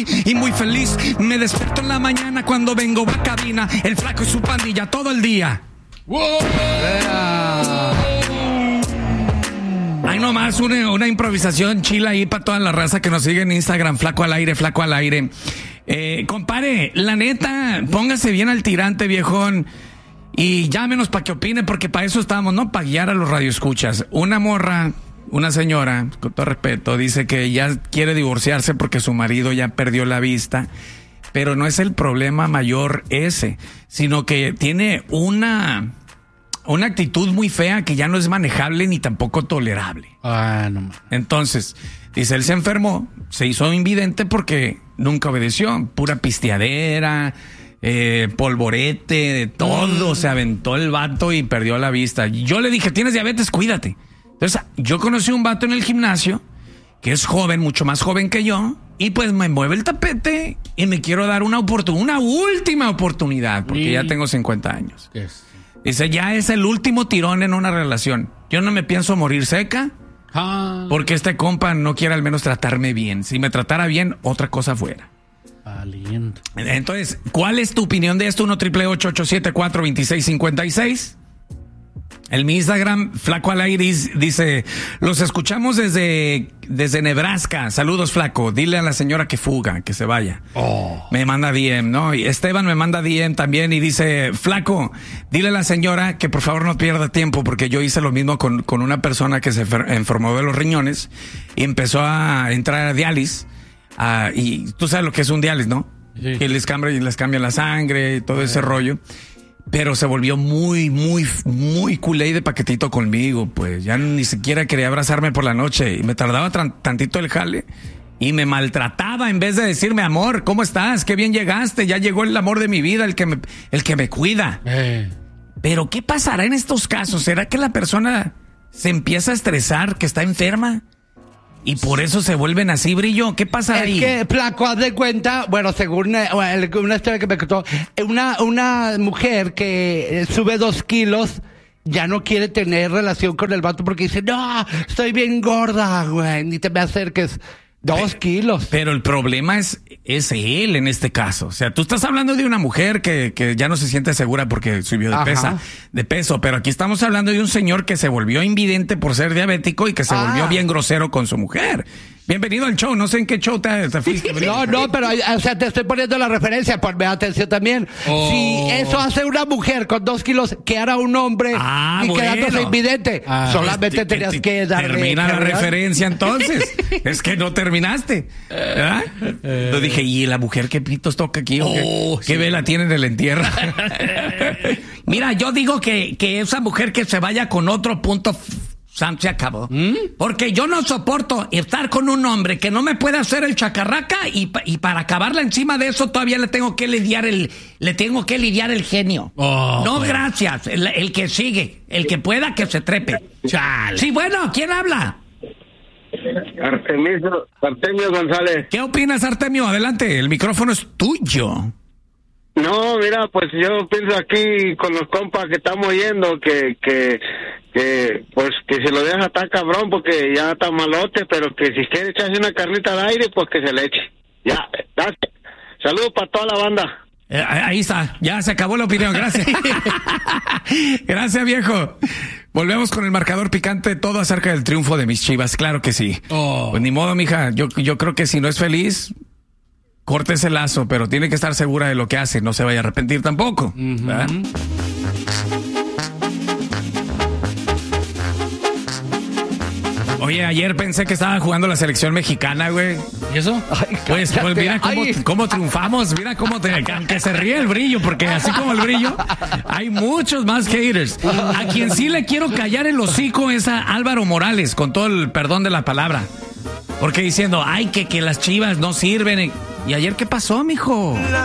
hoy y muy feliz. Me despierto en la mañana cuando vengo a cabina. El Flaco y su pandilla todo el día. ¡Wow! Hay nomás una improvisación chila ahí para toda la raza que nos sigue en Instagram. Flaco al aire, Flaco al aire. Compadre, la neta, póngase bien al tirante, viejón. Y llámenos para que opine, porque para eso estamos, ¿no? Para guiar a los radioescuchas. Una morra, una señora, con todo respeto, dice que ya quiere divorciarse porque su marido ya perdió la vista. Pero no es el problema mayor ese, sino que tiene una actitud muy fea que ya no es manejable ni tampoco tolerable. No. Entonces, dice, él se enfermó, se hizo invidente porque nunca obedeció, pura pisteadera, polvorete, de todo, se aventó el vato y perdió la vista. Yo le dije, tienes diabetes, cuídate. Entonces, yo conocí un vato en el gimnasio que es joven, mucho más joven que yo, y pues me mueve el tapete y me quiero dar una última oportunidad, porque ya tengo 50 años. Yes. Dice, ya es el último tirón en una relación. Yo no me pienso morir seca, porque este compa no quiere al menos tratarme bien. Si me tratara bien, otra cosa fuera. Valiente. Entonces, ¿cuál es tu opinión de esto? 1-888-874-2656. En mi Instagram, Flaco al aire, dice, los escuchamos desde Nebraska. Saludos, Flaco. Dile a la señora que fuga, que se vaya. Me manda DM, ¿no? Y Esteban me manda DM también y dice, Flaco, dile a la señora que por favor no pierda tiempo, porque yo hice lo mismo con una persona que se enfermó de los riñones y empezó a entrar a diálisis. Y tú sabes lo que es un diálisis, ¿no? Sí. Que les cambia la sangre y todo ese rollo. Pero se volvió muy, muy, muy culé de paquetito conmigo, pues. Ya ni siquiera quería abrazarme por la noche. Y me tardaba tantito el jale. Y me maltrataba en vez de decirme, amor, ¿cómo estás? Qué bien llegaste. Ya llegó el amor de mi vida, el que me cuida. Pero, ¿qué pasará en estos casos? ¿Será que la persona se empieza a estresar, que está enferma? Y por eso se vuelven así, Brillo. ¿Qué pasa ahí? Es que, Flaco, haz de cuenta, bueno, según una historia que me contó, una mujer que sube 2 kilos ya no quiere tener relación con el vato porque dice, no, estoy bien gorda, güey, ni te me acerques. 2 kilos. Pero el problema es él en este caso. O sea, tú estás hablando de una mujer que ya no se siente segura porque subió de peso. Pero aquí estamos hablando de un señor que se volvió invidente por ser diabético y que se volvió bien grosero con su mujer. Bienvenido al show. No sé en qué show te fuiste. No, pero, o sea, te estoy poniendo la referencia. Ponme atención también. Si eso hace una mujer con 2 kilos, ¿qué hará un hombre quedándose invidente? Solamente tenías que darle... Termina la referencia entonces. Es que no terminaste. ¿Verdad? Yo dije, ¿y la mujer qué pitos toca aquí? ¿Qué vela tiene en el entierro? Mira, yo digo que esa mujer que se vaya con otro punto... se acabó. Porque yo no soporto estar con un hombre que no me puede hacer el chacarraca y para acabarla encima de eso todavía le tengo que lidiar el genio. No, gracias. El que sigue, el que pueda que se trepe. Chale. Sí, bueno, ¿quién habla? Artemio González. ¿Qué opinas, Artemio? Adelante, el micrófono es tuyo. No, mira, pues yo pienso aquí con los compas que estamos oyendo que pues que se lo deja tan cabrón porque ya está malote, pero que si quiere echarse una carnita al aire, pues que se le eche. Ya, gracias. Saludos para toda la banda. Ahí está, ya se acabó la opinión, gracias. Gracias, viejo. Volvemos con el marcador picante, todo acerca del triunfo de mis Chivas, claro que sí. Pues ni modo, mija, yo creo que si no es feliz, corte ese lazo, pero tiene que estar segura de lo que hace, no se vaya a arrepentir tampoco. ¿Verdad? Oye, ayer pensé que estaba jugando la selección mexicana, güey. ¿Y eso? Pues mira cómo triunfamos, mira que se ríe el Brillo, porque así como el Brillo, hay muchos más haters. A quien sí le quiero callar el hocico es a Álvaro Morales, con todo el perdón de la palabra. Porque diciendo, que las Chivas no sirven. ¿Y ayer qué pasó, mijo?